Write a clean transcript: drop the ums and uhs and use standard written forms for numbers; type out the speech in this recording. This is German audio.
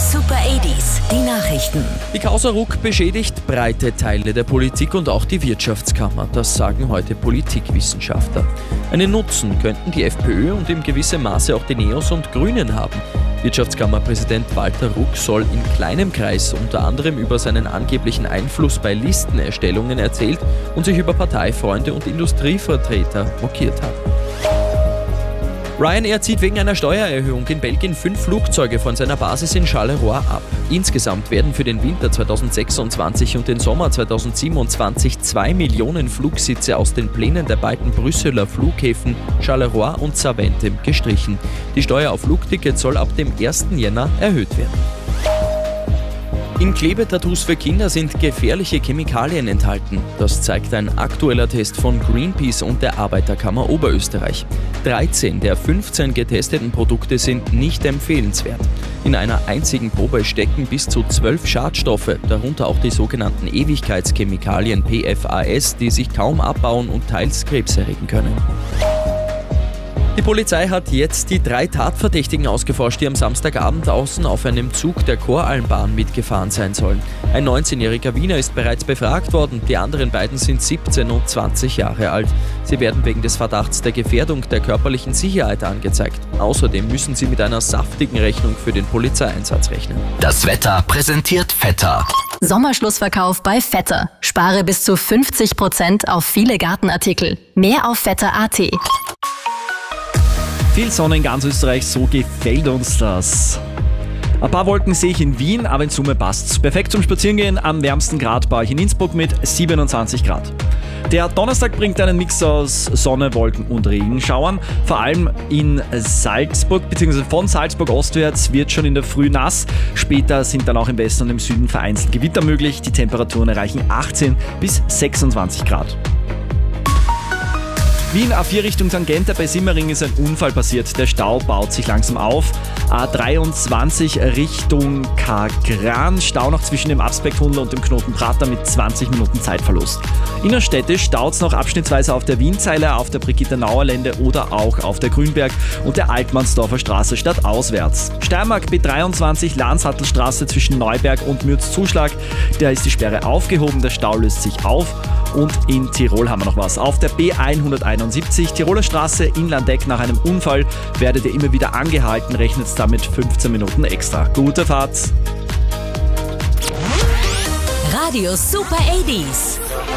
Super 80s, die Nachrichten. Die Causa Ruck beschädigt breite Teile der Politik und auch die Wirtschaftskammer. Das sagen heute Politikwissenschaftler. Einen Nutzen könnten die FPÖ und in gewissem Maße auch die Neos und Grünen haben. Wirtschaftskammerpräsident Walter Ruck soll in kleinem Kreis unter anderem über seinen angeblichen Einfluss bei Listenerstellungen erzählt und sich über Parteifreunde und Industrievertreter mokiert haben. Ryanair zieht wegen einer Steuererhöhung in Belgien 5 Flugzeuge von seiner Basis in Charleroi ab. Insgesamt werden für den Winter 2026 und den Sommer 2027 2 Millionen Flugsitze aus den Plänen der beiden Brüsseler Flughäfen Charleroi und Zaventem gestrichen. Die Steuer auf Flugtickets soll ab dem 1. Jänner erhöht werden. In Klebetattoos für Kinder sind gefährliche Chemikalien enthalten. Das zeigt ein aktueller Test von Greenpeace und der Arbeiterkammer Oberösterreich. 13 der 15 getesteten Produkte sind nicht empfehlenswert. In einer einzigen Probe stecken bis zu 12 Schadstoffe, darunter auch die sogenannten Ewigkeitschemikalien PFAS, die sich kaum abbauen und teils Krebs erregen können. Die Polizei hat jetzt die 3 Tatverdächtigen ausgeforscht, die am Samstagabend außen auf einem Zug der Koralmbahn mitgefahren sein sollen. Ein 19-jähriger Wiener ist bereits befragt worden, die anderen beiden sind 17 und 20 Jahre alt. Sie werden wegen des Verdachts der Gefährdung der körperlichen Sicherheit angezeigt. Außerdem müssen sie mit einer saftigen Rechnung für den Polizeieinsatz rechnen. Das Wetter präsentiert Vetter. Sommerschlussverkauf bei Vetter. Spare bis zu 50% auf viele Gartenartikel. Mehr auf vetter.at. Viel Sonne in ganz Österreich, so gefällt uns das. Ein paar Wolken sehe ich in Wien, aber in Summe passt's. Perfekt zum Spazierengehen, am wärmsten Grad bei euch in Innsbruck mit 27 Grad. Der Donnerstag bringt einen Mix aus Sonne, Wolken und Regenschauern. Vor allem in Salzburg bzw. von Salzburg ostwärts wird schon in der Früh nass. Später sind dann auch im Westen und im Süden vereinzelt Gewitter möglich. Die Temperaturen erreichen 18 bis 26 Grad. Wien A4 Richtung Tangente, bei Simmering ist ein Unfall passiert. Der Stau baut sich langsam auf. A23 Richtung Kagran, Stau noch zwischen dem Abspektunnel und dem Knoten Prater mit 20 Minuten Zeitverlust. Innerstädtisch staut es noch abschnittsweise auf der Wienzeile, auf der Brigitte-Nauer-Lände oder auch auf der Grünberg und der Altmannsdorfer Straße stadtauswärts. Steiermark B23 Lansattelstraße zwischen Neuberg und Mürz-Zuschlag, da ist die Sperre aufgehoben, der Stau löst sich auf. Und in Tirol haben wir noch was. Auf der B171 Tiroler Straße in Landeck nach einem Unfall werdet ihr immer wieder angehalten, rechnet damit 15 Minuten extra. Gute Fahrt! Radio Super 80s.